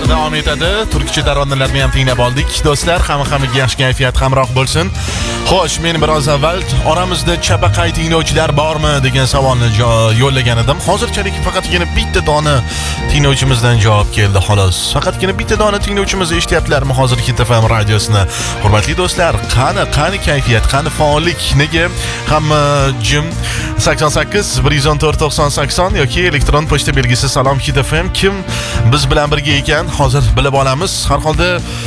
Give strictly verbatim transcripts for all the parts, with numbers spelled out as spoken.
Tanglar davom etadi. Turkcha taronalarni ham tinglab oldik. Do'stlar, hamma-hammaga yaxshi kayfiyat hamroh bo'lsin. Xo'sh, men biroz avval oramizda chapaqay tinglovchilar bormi degan savolni yo'llagan edim. Hozirchalik faqatgina bitta dona tinglovchimizdan javob keldi xolos. Faqatgina bitta dona tinglovchimiz eshityaptilarmi hozir Hit F M radiosini? Hurmatli do'stlar, qani, qani kayfiyat, qani faollik? Nega hamma jim sakson sakkiz bir yuz o'n to'rt to'qson sakson yoki elektron pochta belgisi salom Hit F M kim biz bilan birga ekan hozir bilib olamiz. Har holda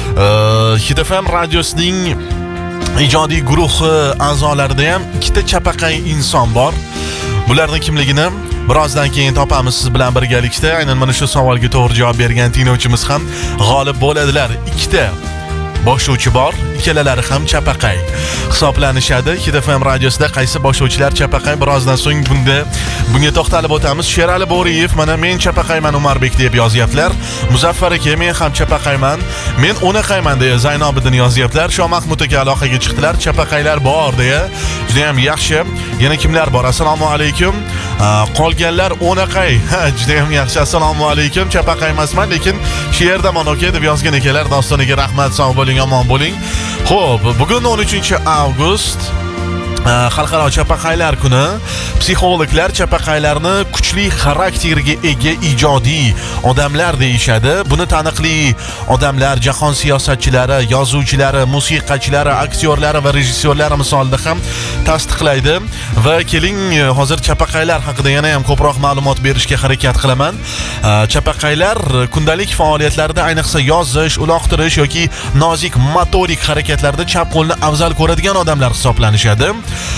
Hit F M radiosining ijodiy guruhi a'zolarida ham ikkita chapaqay inson bor. Bularning kimligini birozdan keyin topamiz siz bilan birgalikda. Aynan mana shu savolga to'g'ri javob bergan tinglovchimiz ham g'olib bo'ladilar. Ikkita boshlovchi bor, ikkalalari ham chapaqay hisoblanishadi. Hit F M radiosida qaysi boshlovchilar chapaqay, birozdan so'ng bunda bunga to'xtalib o'tamiz. Sherali Bo'riyev, mana men chapaqayman Umarbek deb yozyaptilar. Muzaffar aka, men ham chapaqayman. Men o'naqayman deya Zaynobiddin yozyaptilar. Shohmahmud aka aloqaga chiqdilar. Chapaqaylar bor deya. Juda ham yaxshi. Yana kimlar bor? Assalomu alaykum. Qolganlar o'naqay. Juda ham yaxshi. Assalomu alaykum. Chapaqay emasman, lekin she'rdaman aka deb yozgan ekanlar. Dostoniga rahmat, sog' bo'ling, omon bo'ling. Xo'p, bugun o'n uchinchi avgust Xalqaro chapaqaylar kuni. Psixologlar chapaqaylarni kuchli xarakterga ega ijodiy odamlar deyishadi. Buni taniqli odamlar, jahon siyosatchilari, yozuvchilari, musiqachilari, aktyorlari va rejissyorlari misolida ham tasdiqlaydi. Va keling, hozir chapaqaylar haqida yana ham ko'proq ma'lumot berishga harakat qilaman. Chapaqaylar kundalik faoliyatlarida, ayniqsa yozish, uloqtirish yoki nozik motorik harakatlarda chap qo'lni afzal ko'radigan odamlar hisoblanishadi.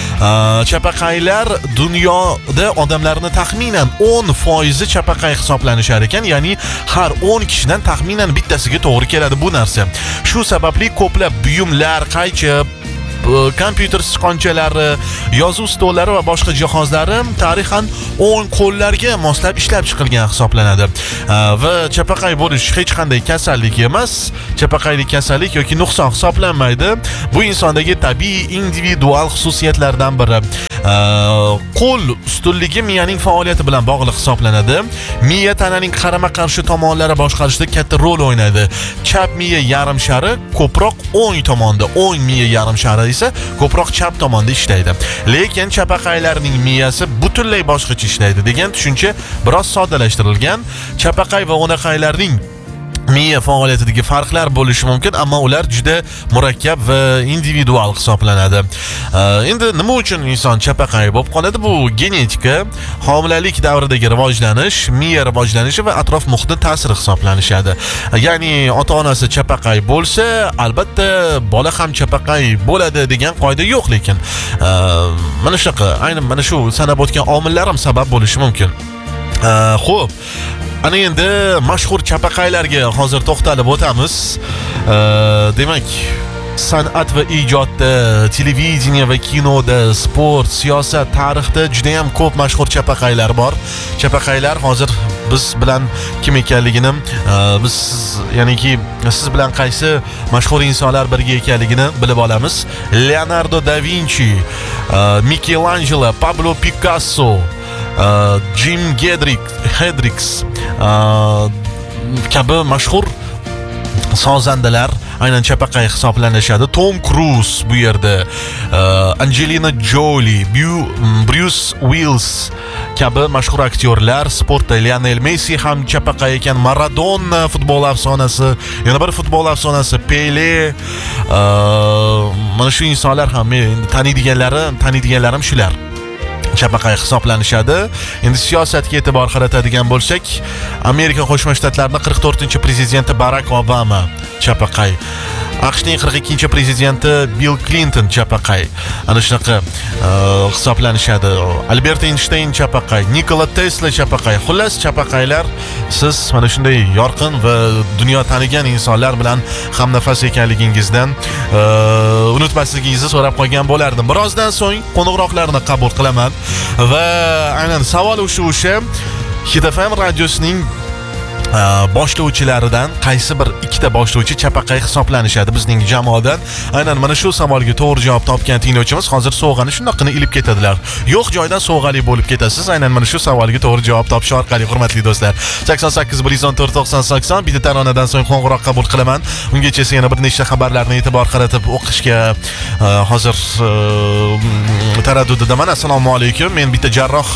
Chapaqaylar dunyoda odamlarning taxminan o'n foizi chapaqay hisoblanishar ekan, ya'ni har o'n kishidan taxminan bittasiga to'g'ri keladi bu narsa. Shu sababli ko'plab buyumlar, qaychi, kompyuter sichqonchalari, yozuv stollari va boshqa jihozlari tarixan o'ng qo'llarga moslab ishlab chiqilgan hisoblanadi. Va chapaqay bo'lish hech qanday kasallik emas, chapaqaylik kasallik yoki nuqson hisoblanmaydi. Bu insondagi tabiiy individual xususiyatlardan biri. Qo'l ustunligi miyaning faoliyati bilan bog'liq hisoblanadi. Miya tananing qarama-qarshi tomonlari boshqarishda katta rol o'ynaydi. Chap miya yarim shari ko'proq o'ng tomonda, o'ng miya yarim shari esa ko'proq chap tomonda ishlaydi. Lekin chapaqaylarning miyasi butunlay boshqacha ishlaydi degan tushuncha biroz soddalashtirilgan. Chapaqay va o'naqaylarning miya faoliyatidagi farqlar bo'lishi mumkin, ammo ular juda murakkab va individual hisoblanadi. Endi nima uchun inson chapaqay bo'lib qoladi? Bu genetika, homilalik davridagi rivojlanish, miya rivojlanishi va atrof muhitni ta'siri hisoblanishadi. Ya'ni ota-onasi chapaqay bo'lsa, albatta bola ham chapaqay bo'ladi degan qoida yo'q, lekin mana shunaqa, aynan mana shu sanab o'tgan omillar ham sabab bo'lishi mumkin. Xo'p, ana endi mashhur chapaqaylarga hozir to'xtalib o'tamiz. Demak, san'at va ijodda, televideniya va kinoda, sport, siyosat, tarixda juda ham ko'p mashhur chapaqaylar bor. Chapaqaylar hozir biz bilan kim ekanligini, biz ya'niki siz bilan qaysi mashhur insonlar birga ekanligini bilib olamiz. Leonardo da Vinci, Michelangelo, Pablo Picasso, Jim Hendrix kabi mashhur sozandalar aynan chapaqay hisoblanishadi. Tom Cruise bu yerda, Angelina Jolie, Bruce Willis kabi mashhur aktyorlar. Sportda Lionel Messi ham chapaqay ekan, Maradona futbol afsonasi, yana bir futbol afsonasi Pele. Mana shu insonlar ham taniydiganlarim, taniydiganlarim shular. Chapaqay hisoblanishadi. Endi siyosatga e'tibor qaratadigan bo'lsak, Amerika Qo'shma Shtatlarining qirq to'rtinchi prezidenti Barack Obama chapaqay. AQShning qirq ikkinchi prezidenti Bill Clinton chapaqay. Ana shunaqa hisoblanishadi. Albert Einstein chapaqay, Nikola Tesla chapaqay. Xullas, chapaqaylar siz mana shunday yorqin va dunyo tanigan insonlar bilan hamnafas ekanligingizdan unutmasligingizni so'rab qolgan bo'lardim. Birozdan so'ng qo'ng'iroqlarni qabul qilaman va aynan savol o'sha o'sha Hit F M radiosining boshlovchilaridan qaysi bir ikkita boshlovchi chapaqay hisoblanishadi bizning jamoadan? Aynan mana shu savolga to'g'ri javob topgan tinglovchimiz hozir sovg'ani shundoqqina ilib ketadilar. Yo'q joydan sovg'ali bo'lib ketasiz. Aynan mana shu savolga to'g'ri javob topish orqali, hurmatli do'stlar. sakson sakkiz bir yuz o'n to'rt to'qson sakson bitta taronadan so'ng qo'ng'iroq qabul qilaman. Ungacha esa yana bir nechta xabarlarni e'tibor qaratib o'qishga hozir taraddudidaman. Assalomu alaykum. Men bitta jarroh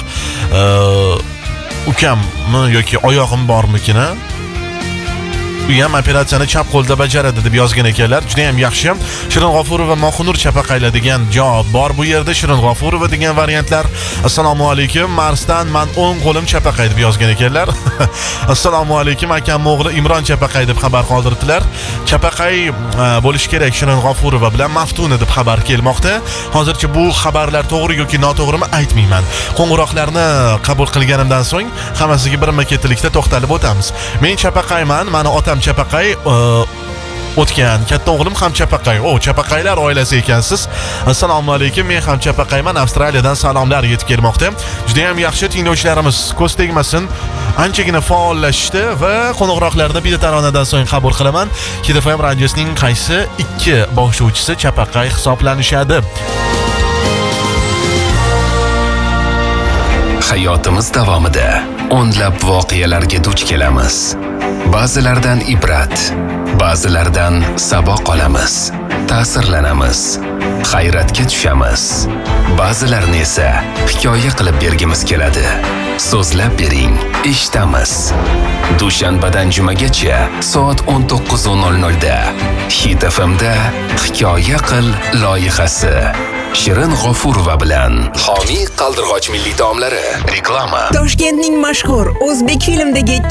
ukammi yoki oyog'im bormikin? U ham operatsiyani chap qo'lda bajaradi deb yozgan ekanlar. Juda ham yaxshi. Shirin G'ofurova Moxunur chapaqayla degan javob bor bu yerda. Shirin G'ofurova degan variantlar. Assalomu alaykum. Marsdan men o'ng qo'lim chapaqay deb yozgan ekanlar. Assalomu alaykum. Akam o'g'li Imron chapaqay deb xabar qoldirdilar. Chapaqay bo'lish kerak Shirin G'ofurova bilan Maftuna deb xabar kelmoqda. Hozircha bu xabarlar to'g'ri yoki noto'g'rimi aytmayman. Qo'ng'iroqlarni qabul qilganimdan so'ng hammasiga birma-ketlikda to'xtalib o'tamiz. Men chapaqayman. Meni otam chapaqay o'tgan, katta o'g'lim ham chapaqay. O, chapaqaylar oilasi ekansiz. Assalomu alaykum. Men ham chapaqayman. Avstraliyadan salomlar yetib kelmoqda. Juda ham yaxshi tinglovchilarimiz ko'z tegmasin. Anchagina faollashdi va qo'ng'iroqlarni bitta taronadan so'ng qabul qilaman. K F M radiosining qaysi ikki boshlovchisi chapaqay hisoblanishadi? Hayotimiz davomida o'nlab voqealarga duch kelamiz. Ba'zilaridan ibrat, ba'zilaridan saboq olamiz, ta'sirlanamiz, hayratga tushamiz. Ba'zilarini esa hikoya qilib bergimiz keladi. So'zlab bering, eshitamiz. Dushanbadan jumagacha soat o'n to'qqiz nol nol da Hit F M da Hikoya qil loyihasi Shirin G'ofurova bilan Homiy qaldirg'och milliy taomlari reklama. Toshkentning mashhur o'zbek filmdagi